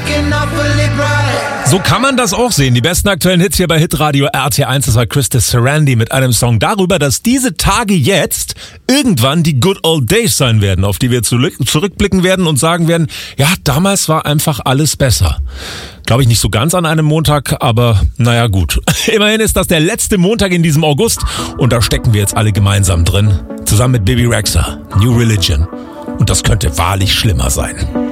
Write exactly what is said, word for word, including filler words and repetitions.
So kann man das auch sehen. Die besten aktuellen Hits hier bei Hitradio R T eins. Das war Christus Sarandi mit einem Song darüber, dass diese Tage jetzt irgendwann die Good Old Days sein werden, auf die wir zurückblicken werden und sagen werden, ja, damals war einfach alles besser. Glaube ich nicht so ganz an einem Montag, aber naja gut. Immerhin ist das der letzte Montag in diesem August und da stecken wir jetzt alle gemeinsam drin. Zusammen mit Bebe Rexha, New Religion. Und das könnte wahrlich schlimmer sein.